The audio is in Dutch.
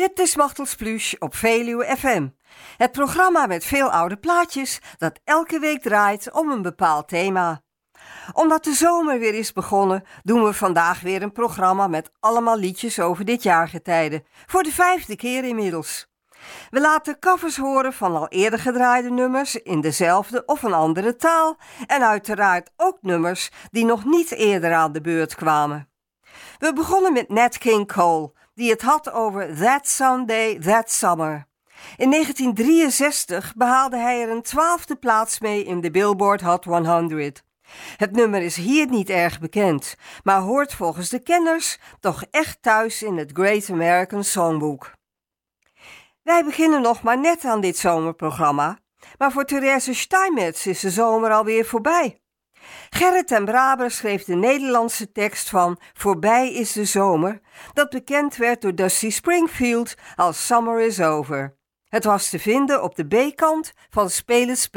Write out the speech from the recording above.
Dit is Machtels Pluche op Veluwe FM. Het programma met veel oude plaatjes dat elke week draait om een bepaald thema. Omdat de zomer weer is begonnen, doen we vandaag weer een programma met allemaal liedjes over dit jaargetijde. Voor de 5e keer inmiddels. We laten covers horen van al eerder gedraaide nummers in dezelfde of een andere taal en uiteraard ook nummers die nog niet eerder aan de beurt kwamen. We begonnen met Nat King Cole, die het had over That Sunday, That Summer. In 1963 behaalde hij er een 12e plaats mee in de Billboard Hot 100. Het nummer is hier niet erg bekend, maar hoort volgens de kenners toch echt thuis in het Great American Songbook. Wij beginnen nog maar net aan dit zomerprogramma, maar voor Therese Steinmetz is de zomer alweer voorbij. Gerrit ten Braber schreef de Nederlandse tekst van Voorbij is de zomer, dat bekend werd door Dusty Springfield als Summer is Over. Het was te vinden op de B-kant van Spelen